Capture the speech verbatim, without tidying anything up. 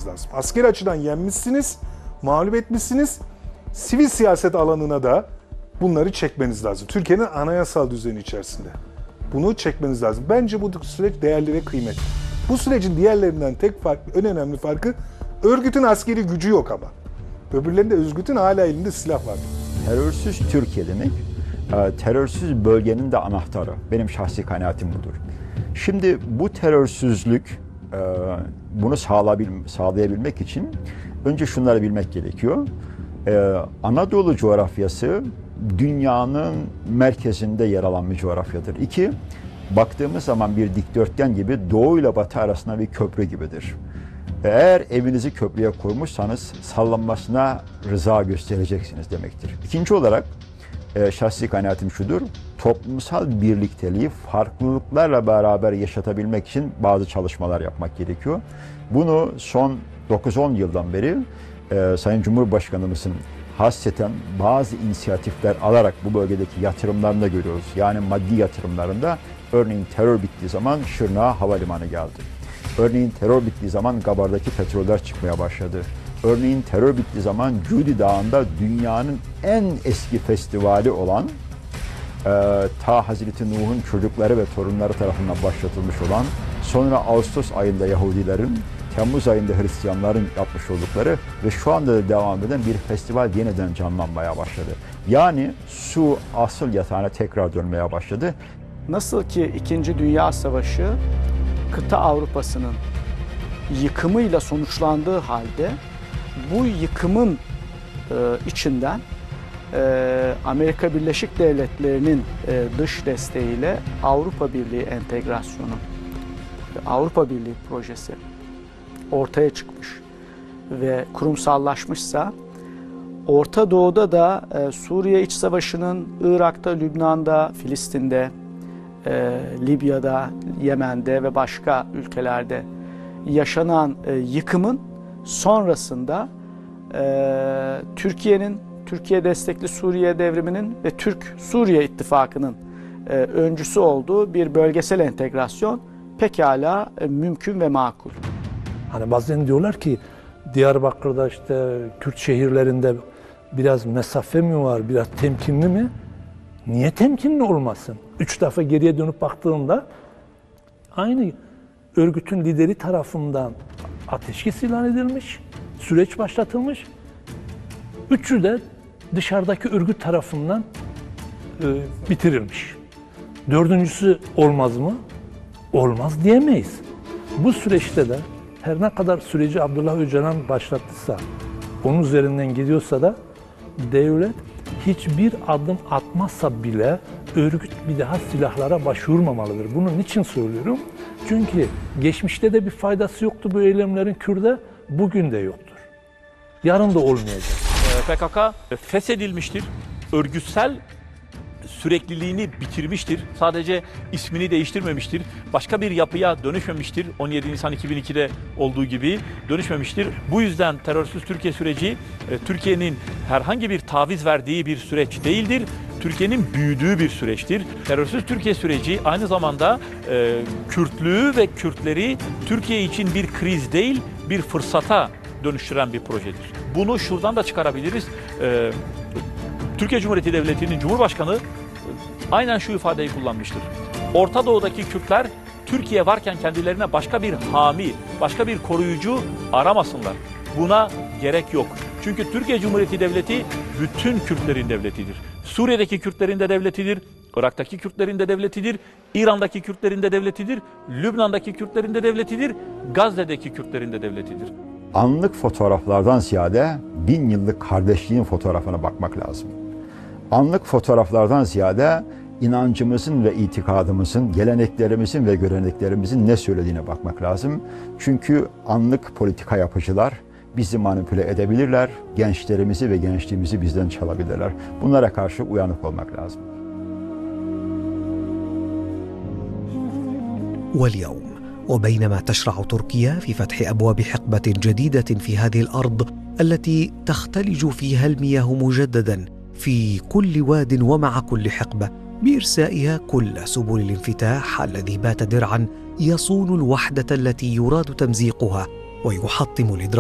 lazım. Askeri açıdan yenmişsiniz, mağlup etmişsiniz. Sivil siyaset alanına da bunları çekmeniz lazım. Türkiye'nin anayasal düzeni içerisinde. Bunu çekmeniz lazım. Bence bu süreç değerli ve kıymetli. Bu sürecin diğerlerinden tek farklı, en önemli farkı örgütün askeri gücü yok ama. Öbürlerinde örgütün hala elinde silah var. Terörsüz Türkiye demek, terörsüz bölgenin de anahtarı. Benim şahsi kanaatim budur. Şimdi bu terörsüzlük, bunu sağlayabilmek için önce şunları bilmek gerekiyor. Anadolu coğrafyası dünyanın merkezinde yer alan bir coğrafyadır. İki, baktığımız zaman bir dikdörtgen gibi doğu ile batı arasında bir köprü gibidir. Eğer evinizi köprüye kurmuşsanız sallanmasına rıza göstereceksiniz demektir. İkinci olarak e, şahsi kanaatim şudur, toplumsal birlikteliği farklılıklarla beraber yaşatabilmek için bazı çalışmalar yapmak gerekiyor. Bunu son dokuz on yıldan beri e, Sayın Cumhurbaşkanımızın hasreten bazı inisiyatifler alarak bu bölgedeki yatırımlarını da görüyoruz. Yani maddi yatırımlarında, örneğin terör bittiği zaman Şırnak'a havalimanı geldi. Örneğin terör bittiği zaman Gabar'daki petroller çıkmaya başladı. Örneğin terör bittiği zaman Cudi Dağı'nda dünyanın en eski festivali olan e, ta Hazreti Nuh'un çocukları ve torunları tarafından başlatılmış olan, sonra Ağustos ayında Yahudilerin, Temmuz ayında Hristiyanların yapmış oldukları ve şu anda da devam eden bir festival yeniden canlanmaya başladı. Yani su asıl yatağına tekrar dönmeye başladı. Nasıl ki İkinci Dünya Savaşı kıta Avrupa'sının yıkımıyla sonuçlandığı halde bu yıkımın e, içinden e, Amerika Birleşik Devletleri'nin e, dış desteğiyle Avrupa Birliği entegrasyonu, Avrupa Birliği projesi ortaya çıkmış ve kurumsallaşmışsa, Orta Doğu'da da e, Suriye İç Savaşı'nın Irak'ta, Lübnan'da, Filistin'de, e, Libya'da, Yemen'de ve başka ülkelerde yaşanan e, yıkımın sonrasında e, Türkiye'nin, Türkiye destekli Suriye devriminin ve Türk-Suriye ittifakının e, öncüsü olduğu bir bölgesel entegrasyon pekala e, mümkün ve makul. Hani bazen diyorlar ki Diyarbakır'da işte Kürt şehirlerinde biraz mesafe mi var, biraz temkinli mi? Niye temkinli olmasın? Üç defa geriye dönüp baktığımda aynı örgütün lideri tarafından ateşkes ilan edilmiş, süreç başlatılmış. Üçü de dışarıdaki örgüt tarafından e, bitirilmiş. Dördüncüsü olmaz mı? Olmaz diyemeyiz. Bu süreçte de her ne kadar süreci Abdullah Öcalan başlattıysa, onun üzerinden gidiyorsa da devlet hiçbir adım atmazsa bile örgüt bir daha silahlara başvurmamalıdır. Bunun için söylüyorum. Çünkü geçmişte de bir faydası yoktu bu eylemlerin Kürt'e, bugün de yoktur. Yarın da olmayacak. P K K feshedilmiştir, örgütsel sürekliliğini bitirmiştir. Sadece ismini değiştirmemiştir. Başka bir yapıya dönüşmemiştir. on yedi Nisan iki bin ikide olduğu gibi dönüşmemiştir. Bu yüzden terörsüz Türkiye süreci Türkiye'nin herhangi bir taviz verdiği bir süreç değildir. Türkiye'nin büyüdüğü bir süreçtir. Terörsüz Türkiye süreci aynı zamanda e, Kürtlüğü ve Kürtleri Türkiye için bir kriz değil, bir fırsata dönüştüren bir projedir. Bunu şuradan da çıkarabiliriz. E, Türkiye Cumhuriyeti Devleti'nin Cumhurbaşkanı aynen şu ifadeyi kullanmıştır. Orta Doğu'daki Kürtler Türkiye varken kendilerine başka bir hami, başka bir koruyucu aramasınlar. Buna gerek yok. Çünkü Türkiye Cumhuriyeti Devleti bütün Kürtlerin devletidir. Suriye'deki Kürtlerin de devletidir, Irak'taki Kürtlerin de devletidir, İran'daki Kürtlerin de devletidir, Lübnan'daki Kürtlerin de devletidir, Gazze'deki Kürtlerin de devletidir. Anlık fotoğraflardan ziyade bin yıllık kardeşliğin fotoğrafına bakmak lazım. Anlık fotoğraflardan ziyade inancımızın ve itikadımızın, geleneklerimizin ve göreneklerimizin ne söylediğine bakmak lazım. Çünkü anlık politika yapıcılar bizi manipüle edebilirler, gençlerimizi ve gençliğimizi bizden çalabilirler. Bunlara karşı uyanık olmak lazım. واليوم وبينما تشرع تركيا في فتح أبواب حقبة جديدة في هذه الأرض التي تختلج فيها المياه مجددا في كل واد ومع كل حقبة بإرسائها كل سبل الانفتاح الذي بات درعا يصون الوحدة التي يراد تمزيقها ويحطم الإدراك